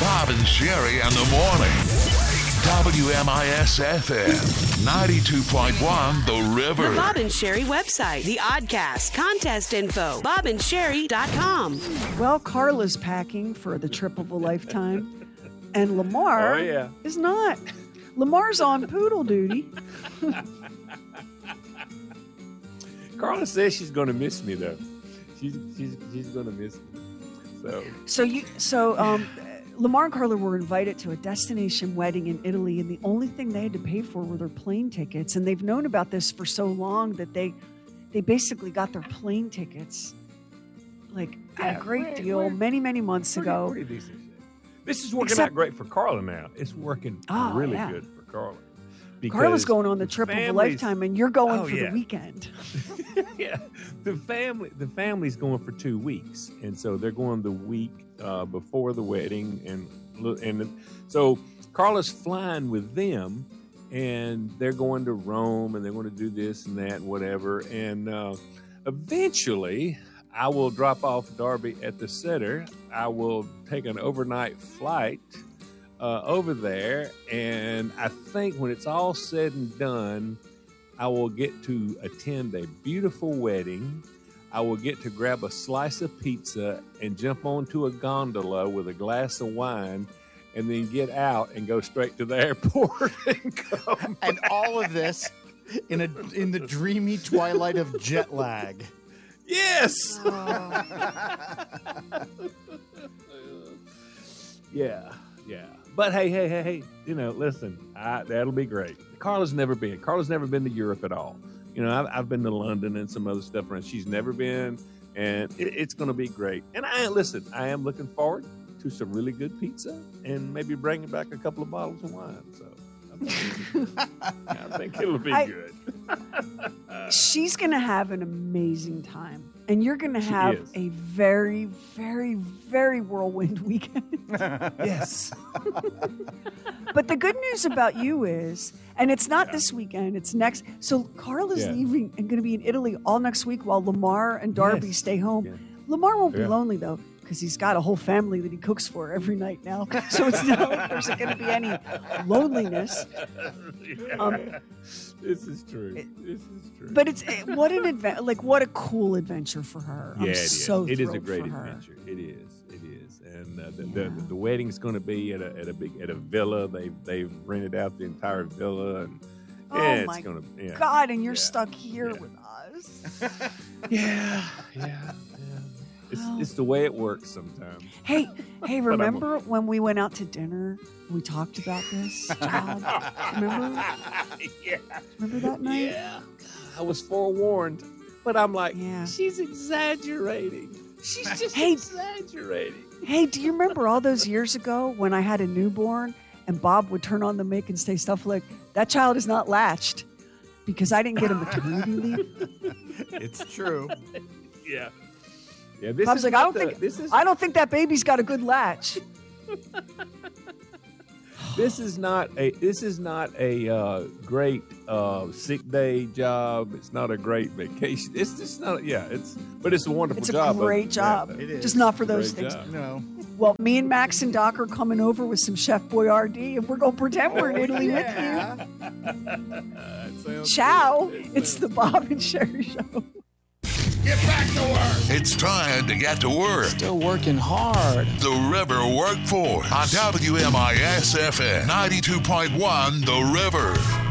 Bob and Sherry in the morning. WMIS-FM, 92.1 The River. The Bob and Sherry website, the Oddcast, contest info, bobandSherry.com. Well, Carla's packing for the trip of a lifetime, and Lamar is not. Lamar's on poodle duty. Carla says she's going to miss me, though. She's going to miss me. So Lamar and Carla were invited to a destination wedding in Italy, and the only thing they had to pay for were their plane tickets. And they've known about this for so long that they basically got their plane tickets at a great deal many months ago. Pretty decent. This is working out great for Carla now. It's working really good for Carla. Carla's going on the trip of a lifetime, and you're going for the weekend. Yeah, the family's going for 2 weeks, and so they're going the week before the wedding, and so Carla's flying with them, and they're going to Rome, and they're going to do this and that, and whatever, and eventually I will drop off Darby at the center. I will take an overnight flight over there, and I think when it's all said and done, I will get to attend a beautiful wedding. I will get to grab a slice of pizza and jump onto a gondola with a glass of wine, and then get out and go straight to the airport and come. And all of this in the dreamy twilight of jet lag. Yes. Yeah. But hey, listen, that'll be great. Carla's never been to Europe at all. I've been to London and some other stuff around. She's never been, and it's going to be great. And I am looking forward to some really good pizza and maybe bringing back a couple of bottles of wine. So I think it'll be good. She's going to have an amazing time. And you're going to have a very, very, very whirlwind weekend. Yes. But the good news about you is, and it's not this weekend, it's next. So Carla's leaving and going to be in Italy all next week while Lamar and Darby stay home. Yeah. Lamar won't be lonely, though, because he's got a whole family that he cooks for every night now. So it's not like there's going to be any loneliness. This is true. But it's what an what a cool adventure for her. Yeah, it is a great adventure. It is, and the wedding's going to be at a villa. They've rented out the entire villa, and my God! And you're stuck here with us. Yeah. It's the way it works sometimes. Hey! Remember when we went out to dinner? We talked about this job. Remember? Yeah. Remember that night? Yeah. I was forewarned, but I'm like, she's exaggerating. She's just exaggerating. Hey, do you remember all those years ago when I had a newborn and Bob would turn on the mic and say stuff like, "That child is not latched because I didn't get a maternity leave"? It's true. Yeah. Bob's like, I don't think that baby's got a good latch. This is not a great sick day job. It's not a great vacation. It's just not. But it's a wonderful job. It's a great job. It is. Just not for those things. No. Well, me and Max and Doc are coming over with some Chef Boyardee, and we're going to pretend we're in Italy with you. Ciao. It's the Bob and Sherry Show. Get back to work. It's time to get to work. Still working hard. The River Workforce on WMIS-FM 92.1 The River.